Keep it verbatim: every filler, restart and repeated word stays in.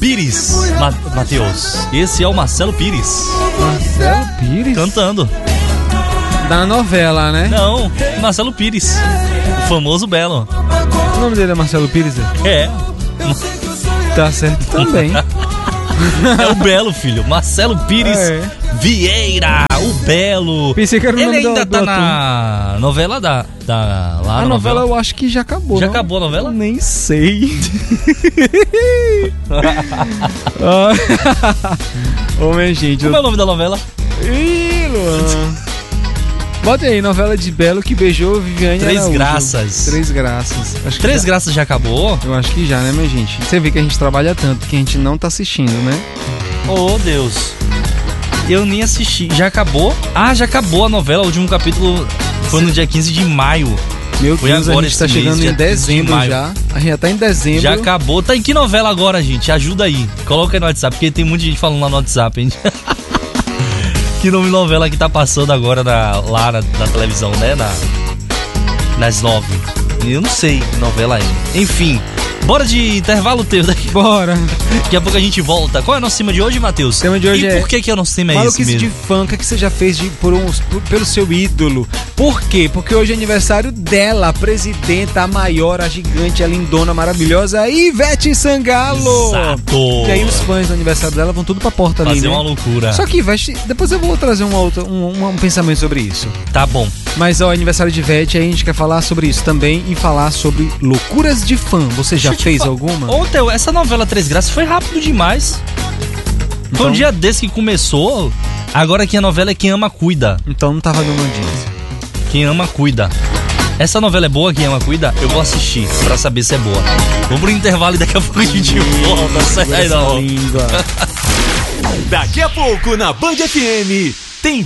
Pires, Ma- Matheus. Esse é o Marcelo Pires. Marcelo Pires? Cantando. Da novela, né? Não, Marcelo Pires. O famoso Belo. O nome dele é Marcelo Pires? É. Tá certo também. É o Belo, filho. Marcelo Pires é. Vieira, o Belo. Pensei que era o Ele nome ainda do, tá do na novela da... da lá a na novela, novela eu acho que já acabou. Já não? acabou a novela? Eu nem sei. Ô, minha gente. Como eu... é o nome da novela? Ih, Luan. Bota aí, novela de Belo que beijou Viviane Três Araújo. Graças. Três Graças. Acho que Três já... Graças já acabou? Eu acho que já, né, minha gente? Você vê que a gente trabalha tanto que a gente não tá assistindo, né? Oh, Deus. Eu nem assisti. Já acabou? Ah, já acabou a novela. O último capítulo foi no dia quinze de maio. Meu Foi Deus, agora a gente tá esse chegando mês, em dia dezembro de já. A gente já tá em dezembro. Já acabou. Tá em que novela agora, gente? Ajuda aí. Coloca aí no WhatsApp, porque tem muita gente falando lá no WhatsApp, hein? Que nome de novela que tá passando agora na, lá na, na televisão, né? Na, nas nove. Eu não sei que novela é. Enfim, bora de intervalo teu daqui. Bora. Daqui a pouco a gente volta. Qual é o nosso tema de hoje, Matheus? O tema de hoje e é... por que que o nosso tema é maluquice esse mesmo? de fã, o que você já fez de, por uns, por, pelo seu ídolo? Por quê? Porque hoje é aniversário dela, a presidenta, a maior, a gigante, a lindona, maravilhosa, Ivete Sangalo. Exato. E aí os fãs do aniversário dela vão tudo pra porta ali, Fazer né? uma loucura. Só que Ivete, depois eu vou trazer uma outra, um, um pensamento sobre isso. Tá bom. Mas ó, aniversário de Ivete, aí a gente quer falar sobre isso também e falar sobre loucuras de fã. Você já Deixa eu te fez fa- alguma? Ô, Theo, essa novela Três Graças foi rápido demais. Então- Foi um dia desse que começou. Agora que a novela é Quem Ama Cuida. Então não tava dando audiência. Quem Ama Cuida. Essa novela é boa, Quem Ama Cuida? Eu vou assistir pra saber se é boa. Vamos pro intervalo e daqui a pouco a gente volta. Sai daí não. Língua. Daqui a pouco na Band F M,